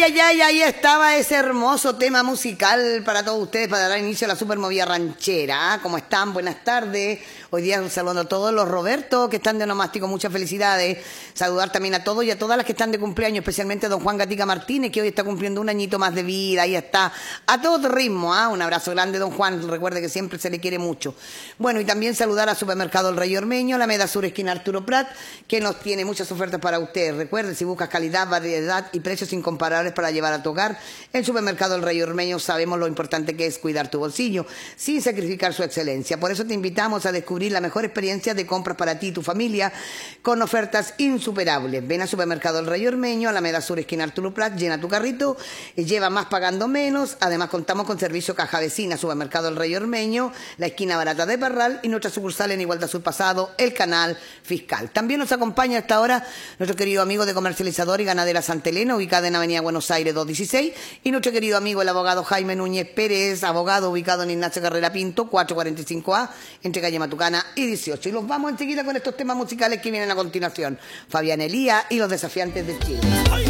Ahí estaba ese hermoso tema musical para todos ustedes para dar inicio a la supermovida ranchera. ¿Cómo están? Buenas tardes. Hoy día un saludo a todos los Roberto que están de onomástico, muchas felicidades. Saludar también a todos y a todas las que están de cumpleaños, especialmente a don Juan Gatica Martínez, que hoy está cumpliendo un añito más de vida. Ahí está, a todo ritmo, ¿ah? Un abrazo grande, don Juan. Recuerde que siempre se le quiere mucho. Bueno, y también saludar a Supermercado El Rey Ormeño, la Alameda Sur, esquina Arturo Prat, que nos tiene muchas ofertas para usted. Recuerde, si buscas calidad, variedad y precios incomparables para llevar a tu hogar, en Supermercado El Rey Ormeño sabemos lo importante que es cuidar tu bolsillo sin sacrificar su excelencia. Por eso te invitamos a descubrir la mejor experiencia de compras para ti y tu familia con ofertas insuperables. Ven a Supermercado El Rey Ormeño, Alameda Sur, esquina Arturo Prat, llena tu carrito, lleva más pagando menos. Además contamos con servicio caja vecina. Supermercado El Rey Ormeño, la esquina barata de Parral y nuestra sucursal en Igualdad Sur Pasado, el canal fiscal. También nos acompaña hasta ahora nuestro querido amigo de comercializador y ganadera Santa Elena, ubicada en Avenida Buenos Aires 216, y nuestro querido amigo el abogado Jaime Núñez Pérez, abogado ubicado en Ignacio Carrera Pinto 445A, entre calle Matucana y 18. Y los vamos enseguida con estos temas musicales que vienen a continuación. Fabián Elías y los desafiantes de Chile.